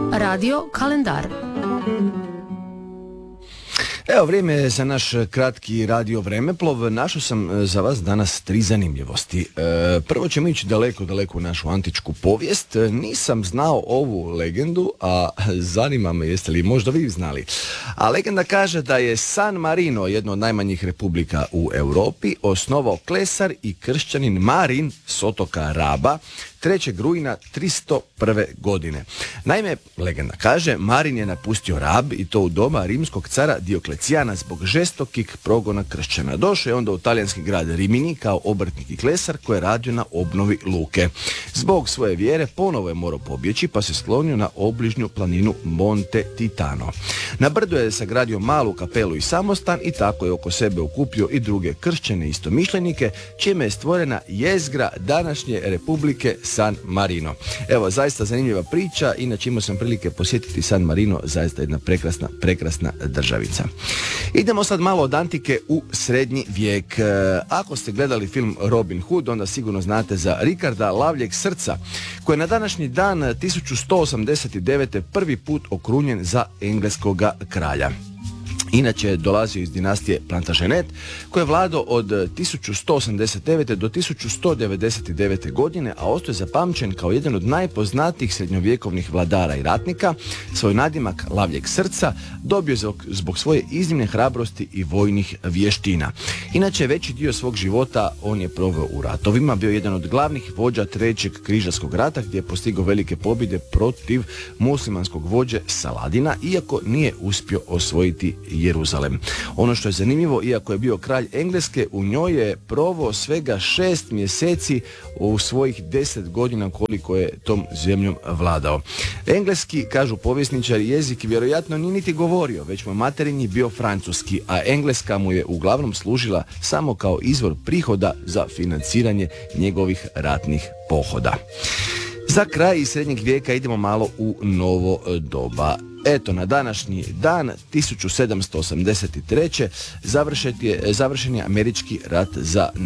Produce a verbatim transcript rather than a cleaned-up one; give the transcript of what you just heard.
Radio Kalendar. Evo, vrijeme je za naš kratki radio vremeplov. Našao sam za vas danas tri zanimljivosti. E, prvo ćemo ići daleko, daleko u našu antičku povijest. Nisam znao ovu legendu, a zanima me jeste li možda vi znali. A legenda kaže da je San Marino, jedno od najmanjih republika u Europi, osnovao klesar i kršćanin Marin s otoka Raba trećeg rujna tristo prve. godine. Naime, legenda kaže, Marin je napustio Rab i to u doba rimskog cara Dioklecijana zbog žestokih progona kršćana. Došao je onda u talijanski grad Rimini kao obrtnik i klesar koji je radio na obnovi luke. Zbog svoje vjere ponovo je morao pobjeći pa se sklonio na obližnju planinu Monte Titano. Na brdu je sagradio malu kapelu i samostan i tako je oko sebe okupio i druge kršćane istomišljenike, čime je stvorena jezgra današnje republike San Marino. Evo, zaista zanimljiva priča, inače imao sam prilike posjetiti San Marino, zaista jedna prekrasna, prekrasna državica. Idemo sad malo od antike u srednji vijek. Ako ste gledali film Robin Hood, onda sigurno znate za Rikarda Lavljeg srca, koji je na današnji dan tisuću sto osamdeset devete. prvi put okrunjen za engleskoga kralja. Inače je dolazio iz dinastije Plantagenet, koji je vladao od tisuću sto osamdeset devete. do tisuću sto devedeset devete. godine, a ostao je zapamćen kao jedan od najpoznatijih srednjovjekovnih vladara i ratnika. Svoj nadimak Lavljeg srca dobio zbog, zbog svoje iznimne hrabrosti i vojnih vještina. Inače, veći dio svog života on je proveo u ratovima, bio jedan od glavnih vođa trećeg križarskog rata gdje je postigao velike pobjede protiv muslimanskog vođe Saladina, iako nije uspio osvojiti Jeruzalem. Ono što je zanimljivo, iako je bio kralj Engleske, u njoj je proveo svega šest mjeseci u svojih deset godina koliko je tom zemljom vladao. Engleski, kažu povjesničari, jezik vjerojatno nije niti govorio, već mu materinji bio francuski, a engleska mu je uglavnom služila samo kao izvor prihoda za financiranje njegovih ratnih pohoda. Za kraj iz srednjeg vijeka idemo malo u novo doba. Eto, na današnji dan tisuću sedamsto osamdeset treće. završen je, završen je američki rat za